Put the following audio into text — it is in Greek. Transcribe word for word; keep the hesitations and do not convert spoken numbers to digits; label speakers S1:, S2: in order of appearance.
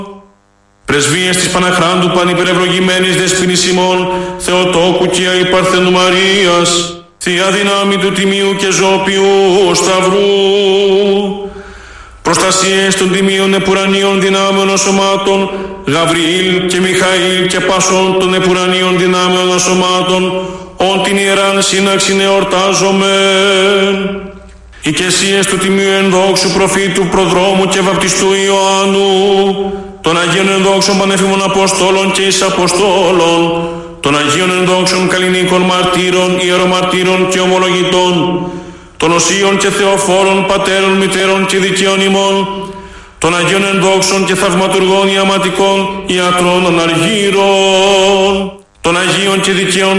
S1: Πρεσβείες της Παναχράντου πανυπερευλογημένης δεσποινής ημών Θεοτόκου και Αϊπαρθένου Μαρίας, Θεία Δυνάμει του Τιμίου και Ζώπιου Σταυρού, προστασίες των τιμίων επουρανίων δυνάμεων σωμάτων Γαβριήλ και Μιχαήλ και πάσων των επουρανίων δυνάμεων σωμάτων, όν την ιεράν σύναξην εορτάζομεν. Οικεσίες του Τιμίου ενδόξου προφήτου προδρόμου και βαπτιστού Ιωάννου, των Αγίων ενδόξων πανέφημων Αποστόλων και εις Αποστόλων, των Αγίων ενδόξων καλλινίκων μαρτύρων, ιερομαρτύρων και ομολογητών, των οσίων και θεοφόρων πατέρων, μητέρων και δικαίων ημών, των Αγίων ενδόξων και θαυματουργών ιαματικών, ιατρών αναργύρων, των Αγίων και δικαίων